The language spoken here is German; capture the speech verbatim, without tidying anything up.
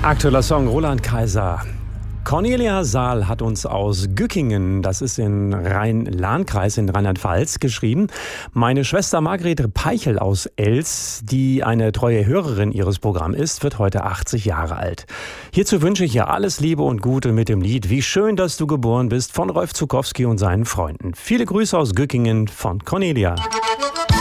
Aktueller Song, Roland Kaiser. Cornelia Saal hat uns aus Gückingen, das ist in Rhein-Lahn-Kreis in Rheinland-Pfalz, geschrieben. Meine Schwester Margret Peichel aus Elz, die eine treue Hörerin ihres Programms ist, wird heute achtzig Jahre alt. Hierzu wünsche ich ihr alles Liebe und Gute mit dem Lied Wie schön, dass du geboren bist von Rolf Zukowski und seinen Freunden. Viele Grüße aus Gückingen von Cornelia.